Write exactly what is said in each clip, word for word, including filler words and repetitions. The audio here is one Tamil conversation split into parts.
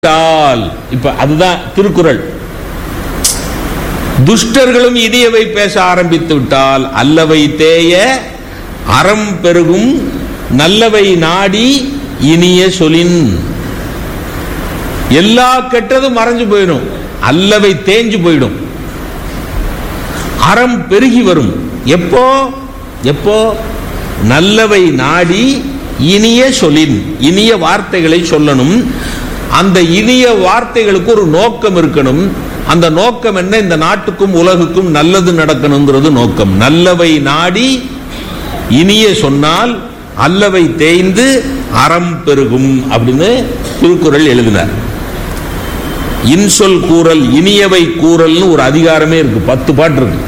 இப்ப அதுதான் திருக்குறள். துஷ்டர்களும் இனியவை பேச ஆரம்பித்து விட்டால் அல்லவை தேய அறம் பெருகும் நல்லவை நாடி இனிய சொலின். எல்லா கெட்டதும் மறைஞ்சு போயிடும், அல்லவை தேஞ்சு போயிடும், அறம் பெருகி வரும். எப்போ எப்போ நல்லவை நாடி இனிய சொலின், இனிய வார்த்தைகளை சொல்லணும். அந்த இனிய வார்த்தைகளுக்கு ஒரு நோக்கம் இருக்கணும். அந்த நோக்கம் என்ன? இந்த நாட்டுக்கும் உலகுக்கும் நல்லது நடக்கணுங்கிறது நோக்கம். நல்லவை நாடி இனிய சொன்னால் அல்லவை தேய்ந்து அறம் பெருகும் அப்படின்னு திருக்குறள் எழுதினார். இன்சொல் கூறல் இனியவை கூறல்னு ஒரு அதிகாரமே இருக்கு, பத்து பாட்டு இருக்கு.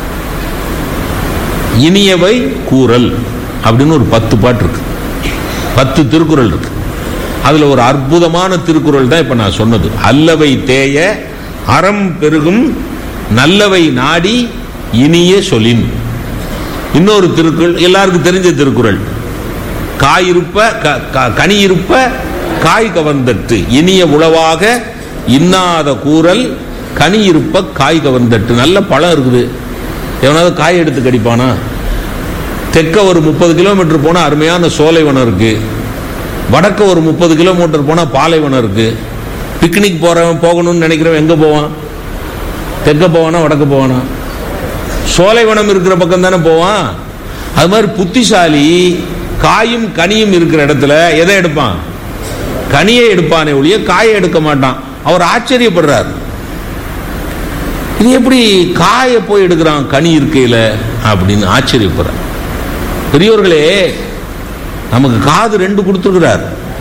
இனியவை கூறல் அப்படின்னு ஒரு பத்து பாட்டு இருக்கு, பத்து திருக்குறள் இருக்கு. அதுல ஒரு அற்புதமான திருக்குறள் தான் இப்ப நான் சொன்னது. அல்லவை தேய அறம் பெருகும் நல்லவை நாடி இனிய சொலின். இன்னொரு திருக்குறள் எல்லாருக்கும் தெரிஞ்ச திருக்குறள், காயிருப்ப கனி இருப்ப காய் கவர்ந்தட்டு இனிய உளவாக இன்னாத கூறல் கனி இருப்ப காய் கவர்ந்தட்டு. நல்ல பழம் இருக்குது, எவனாவது காய் எடுத்து கடிப்பானா? தெற்க ஒரு முப்பது கிலோமீட்டர் போனா அருமையான சோலைவனம் இருக்கு, வடக்க ஒரு முப்பது கிலோமீட்டர் போனா பாலைவனம் இருக்கு. பிக்னிக் போறவன் போகணும்னு நினைக்கிறவன் எங்க போவான்? தெற்க போவானா வடக்க போவானா? சோலைவனம் இருக்கிற பக்கம் தானே போவான். அது மாதிரி புத்திசாலி காயும் கனியும் இருக்கிற இடத்துல எதை எடுப்பான்? கனியை எடுப்பானே ஒழிய காயை எடுக்க மாட்டான். அவர் ஆச்சரியப்படுறார், இது எப்படி காயை போய் எடுக்கிறான் கனி இருக்கையில அப்படின்னு ஆச்சரியப்படுறார். பெரியவர்களே, நமக்கு காது ரெண்டு கொடுத்திருக்கிறார்,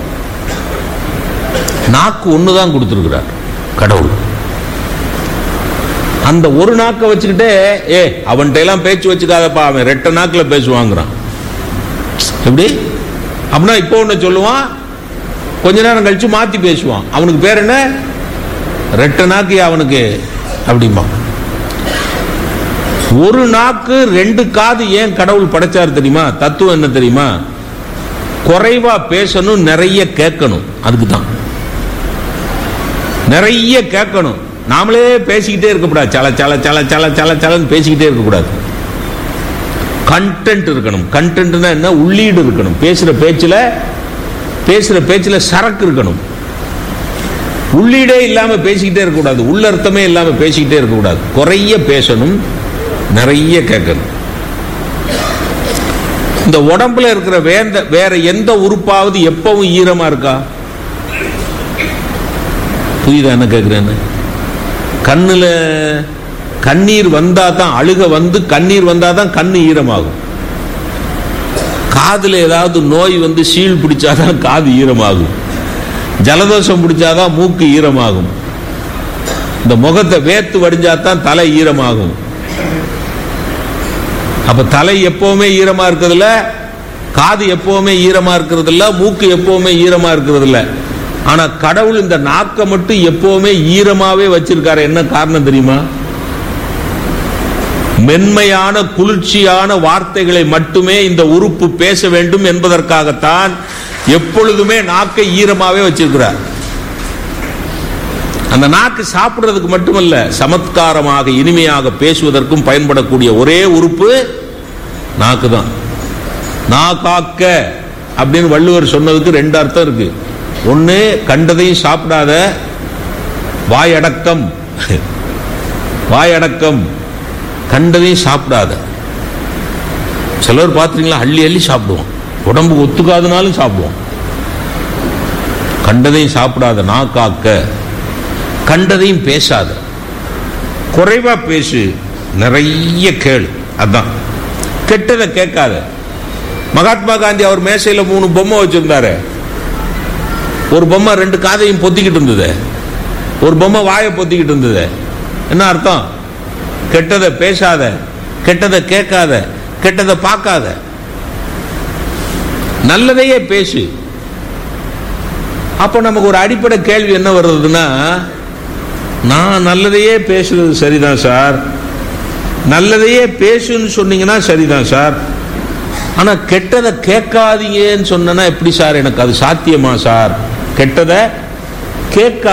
நாக்கு ஒண்ணுதான் கொடுத்திருக்கிறார் கடவுள். அந்த ஒரு நாக்கை வச்சுக்கிட்டே ஏ அவன்கிட்ட எல்லாம் பேச்சு வச்சுக்காதப்பா, அவன் ரெட்ட நாக்குல பேசுவாங்கிறான். எப்படி அப்படின்னா இப்போ ஒண்ணு சொல்லுவான், கொஞ்ச நேரம் கழிச்சு மாத்தி பேசுவான். அவனுக்கு பேர் என்ன? ரெட்ட நாக்கு அவனுக்கு அப்படிமா. ஒரு நாக்கு ரெண்டு காது ஏன் கடவுள் படைச்சார் தெரியுமா? தத்துவம் என்ன தெரியுமா? குறைவா பேசணும், நிறைய கேட்கணும். அதுக்கு தான் நிறைய கேட்கணும். நாமளே பேசிக்கிட்டே இருக்கக்கூடாது, சல சல சல சல சல சலன்னு பேசிக்கிட்டே இருக்கக்கூடாது. கண்டென்ட் இருக்கணும். கண்டென்ட்னா என்ன? உள்ளீடு இருக்கணும். பேசுற பேச்சுல பேசுற பேச்சுல சரக்கு இருக்கணும். உள்ளீடே இல்லாம பேசிக்கிட்டே இருக்கக்கூடாது, உள்ளர்த்தமே இல்லாம பேசிக்கிட்டே இருக்கக்கூடாது. குறைய பேசணும், நிறைய கேட்கணும். இந்த உடம்புல இருக்கிற வேந்த வேற எந்த உறுப்பாவது எப்பவும் ஈரமா இருக்கா? புரியுதா என்ன கேட்கிறேன்னு? கண்ணுல கண்ணீர் வந்தா தான், அழுக வந்து கண்ணீர் வந்தா தான் கண்ணு ஈரமாகும். காதுல ஏதாவது நோய் வந்து சீழ் பிடிச்சாதான் காது ஈரமாகும். ஜலதோஷம் பிடிச்சாதான் மூக்கு ஈரமாகும். இந்த முகத்தை வேத்து வடிஞ்சாதான் தலை ஈரமாகும். அப்ப தலை எப்பவுமே ஈரமா இருக்கிறது இல்ல, காது எப்பவுமே ஈரமா இருக்கிறது இல்ல, மூக்கு எப்பவுமே ஈரமா இருக்கிறது இல்ல. ஆனா கடவுள் இந்த நாக்கை மட்டும் எப்பவுமே ஈரமாவே வச்சிருக்காரு. என்ன காரணம் தெரியுமா? மென்மையான குளிர்ச்சியான வார்த்தைகளை மட்டுமே இந்த உறுப்பு பேச வேண்டும் என்பதற்காகத்தான் எப்பொழுதுமே நாக்கை ஈரமாவே வச்சிருக்கிறார். அந்த நாக்கு சாப்பிடுறதுக்கு மட்டுமல்ல, சமத்காரமாக இனிமையாக பேசுவதற்கும் பயன்படக்கூடிய ஒரே உறுப்பு நாக்கு தான். நாக்காக்க அப்படின்னு வள்ளுவர் சொன்னதுக்கு ரெண்டு அர்த்தம் இருக்கு. ஒன்னு, கண்டதையும் சாப்பிடாத வாயடக்கம், வாயடக்கம், கண்டதையும் சாப்பிடாத. சிலர் பார்த்துருங்களா, அள்ளி அள்ளி சாப்பிடுவோம், உடம்புக்கு ஒத்துக்காதனாலும் சாப்பிடுவோம். கண்டதையும் சாப்பிடாத நாக்காக்க, கண்டதையும் பேசாத, குறைவா பேசு, நிறைய கேளு. அதான் கெட்டதை கேட்காத. மகாத்மா காந்தி அவர் மேசையில மூணு பொம்மை வச்சிருந்தாரு. ஒரு பொம்மை ரெண்டு காதையும் பொத்திக்கிட்டு இருந்தது, ஒரு பொம்மை வாயை பொத்திக்கிட்டு இருந்தது. என்ன அர்த்தம்? கெட்டதை பேசாத, கெட்டதை கேட்காத, கெட்டதை பார்க்காத, நல்லதையே பேசு. அப்ப நமக்கு ஒரு அடிப்படை கேள்வி என்ன வருதுன்னா, நான் நல்லதையே பேசுறது சரிதான் சார், நல்லதையே பேசுன்னு சொன்னீங்கன்னா சரிதான் சார், ஆனா கெட்டதை கேட்காதீங்கன்னு சொன்னா எப்படி சார்? எனக்கு அது சாத்தியமா சார்? கெட்டதை கேட்க